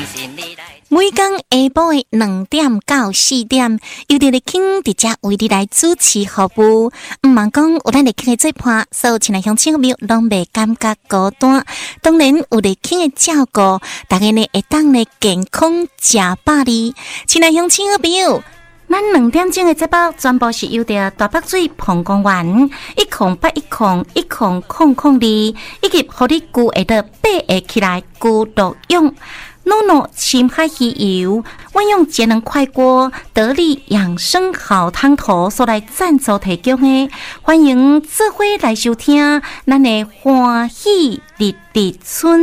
每天下晡的2點到4點，由佇咧傾佇遮為你來主持服務。毋茫講有咱咧傾的做伴，所有親愛鄉親朋友攏袂感覺孤單。當然有咧傾的照顧，大家呢會當咧健康食飽哩。親愛鄉親朋友，咱2點鐘的節目全部是由着大北水澎公園108101002，以及互你具會得8個起來具獨用。諾諾深海魚油，我用節能快鍋得力養生好湯頭所來贊助提供的，歡迎做伙來收聽咱的歡喜日日春。